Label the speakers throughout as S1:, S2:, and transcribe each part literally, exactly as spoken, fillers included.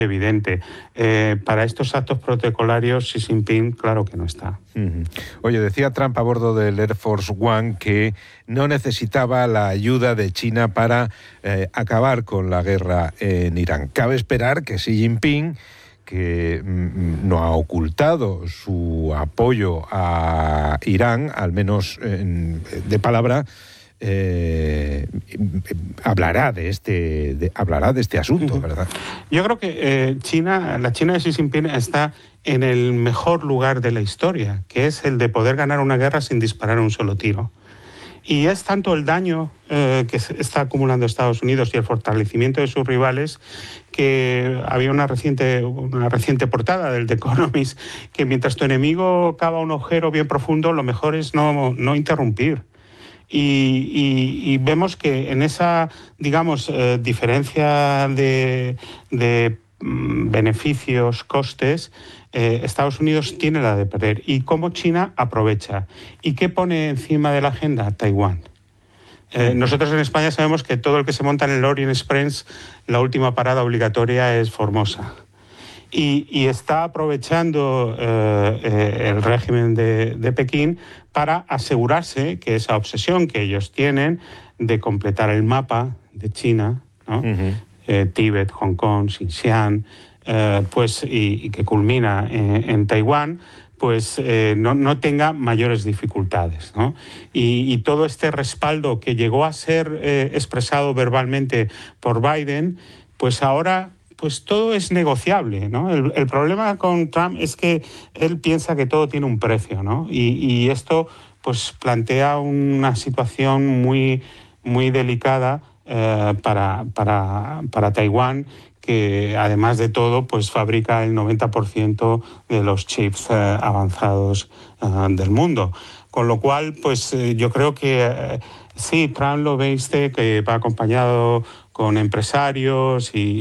S1: evidente. Eh, para estos actos protocolarios, Xi Jinping, claro que no está.
S2: Uh-huh. Oye, decía Trump a bordo del Air Force One que no necesitaba la ayuda de China para eh, acabar con la guerra en Irán. Cabe esperar que Xi Jinping, que mm, no ha ocultado su apoyo a Irán, al menos en, de palabra, Eh, hablará de este de, hablará de este asunto, ¿verdad?
S1: Yo creo que eh, China, la China de Xi Jinping está en el mejor lugar de la historia, que es el de poder ganar una guerra sin disparar un solo tiro. Y es tanto el daño eh, que está acumulando Estados Unidos y el fortalecimiento de sus rivales, que había una reciente, una reciente portada del The Economist, que mientras tu enemigo cava un agujero bien profundo, lo mejor es no, no interrumpir. Y, y, y vemos que en esa, digamos, eh, diferencia de, de mm, beneficios, costes, eh, Estados Unidos tiene la de perder. ¿Y cómo China aprovecha? ¿Y qué pone encima de la agenda? Taiwán. Eh, nosotros en España sabemos que todo el que se monta en el Orient Express, la última parada obligatoria es Formosa. Y, y está aprovechando eh, eh, el régimen de, de Pekín para asegurarse que esa obsesión que ellos tienen de completar el mapa de China, ¿no? Uh-huh. eh, Tíbet, Hong Kong, Xinjiang, eh, pues, y, y que culmina en, en Taiwán, pues eh, no, no tenga mayores dificultades, ¿no? Y, y todo este respaldo que llegó a ser eh, expresado verbalmente por Biden, pues ahora pues todo es negociable, ¿no? El, el problema con Trump es que él piensa que todo tiene un precio, ¿no? Y, y esto pues plantea una situación muy, muy delicada eh, para, para, para Taiwán, que además de todo pues fabrica el noventa por ciento de los chips eh, avanzados eh, del mundo. Con lo cual, pues eh, yo creo que eh, sí, Trump lo veiste que va acompañado con empresarios y,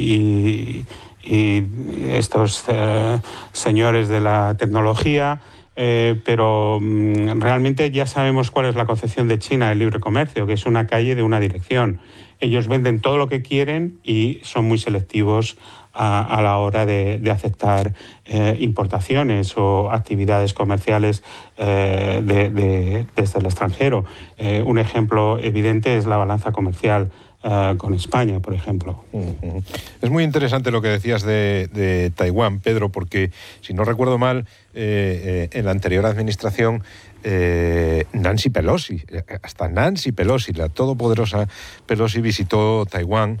S1: y, y estos eh, señores de la tecnología, eh, pero mm, realmente ya sabemos cuál es la concepción de China del libre comercio, que es una calle de una dirección. Ellos venden todo lo que quieren y son muy selectivos a, a la hora de, de aceptar eh, importaciones o actividades comerciales eh, de, de, desde el extranjero. Eh, un ejemplo evidente es la balanza comercial Uh, con España, por ejemplo.
S2: Uh-huh. Es muy interesante lo que decías de, de Taiwán, Pedro, porque, si no recuerdo mal, eh, eh, en la anterior administración, eh, Nancy Pelosi, hasta Nancy Pelosi, la todopoderosa Pelosi, visitó Taiwán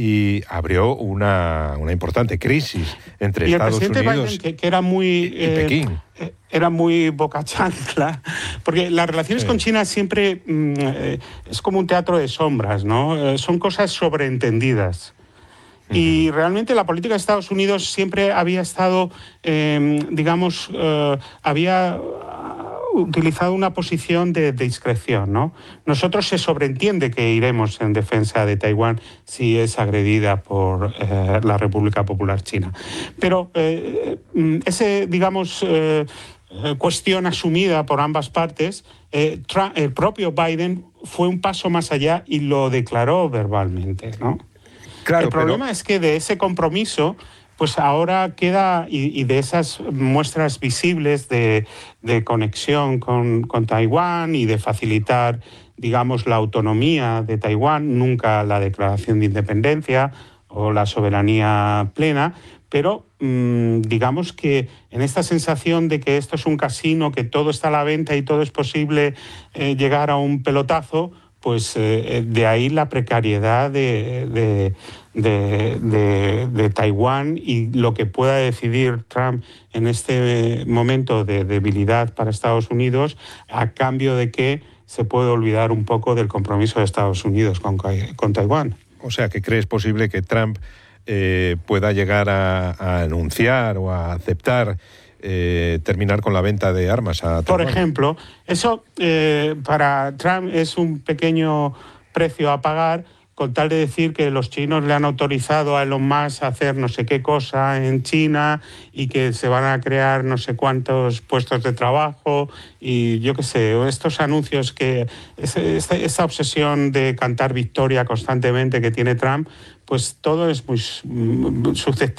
S2: y abrió una, una importante crisis entre
S1: y
S2: Estados
S1: Unidos
S2: Biden,
S1: Unidos que, que era muy,
S2: y, y eh, Pekín.
S1: Era muy boca chancla, porque las relaciones sí. con China siempre mm, eh, es como un teatro de sombras, ¿no? Eh, son cosas sobreentendidas. Uh-huh. Y realmente la política de Estados Unidos siempre había estado, eh, digamos, eh, había utilizado una posición de, de discreción, ¿no? Nosotros se sobreentiende que iremos en defensa de Taiwán si es agredida por eh, la República Popular China. Pero eh, ese, digamos, eh, cuestión asumida por ambas partes, eh, Trump, el propio Biden fue un paso más allá y lo declaró verbalmente, ¿no?
S2: Claro,
S1: el problema
S2: pero...
S1: es que de ese compromiso pues ahora queda, y, y de esas muestras visibles de, de conexión con, con Taiwán y de facilitar, digamos, la autonomía de Taiwán, nunca la declaración de independencia o la soberanía plena, pero mmm, digamos que en esta sensación de que esto es un casino, que todo está a la venta y todo es posible eh, llegar a un pelotazo, pues eh, de ahí la precariedad de, de, de, de, de Taiwán y lo que pueda decidir Trump en este momento de debilidad para Estados Unidos, a cambio de que se puede olvidar un poco del compromiso de Estados Unidos con, con Taiwán.
S2: O sea, ¿que crees posible que Trump eh, pueda llegar a, a anunciar o a aceptar Eh, terminar con la venta de armas a Taiwán?
S1: Por ejemplo, eso eh, para Trump es un pequeño precio a pagar, con tal de decir que los chinos le han autorizado a Elon Musk a hacer no sé qué cosa en China y que se van a crear no sé cuántos puestos de trabajo y yo qué sé, estos anuncios que esa, esa obsesión de cantar victoria constantemente que tiene Trump, pues todo es muy susceptible